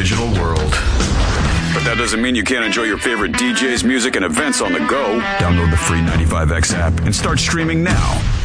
digital world. But that doesn't mean you can't enjoy your favorite DJs, music, and events on the go. Download the free 95X app and start streaming now.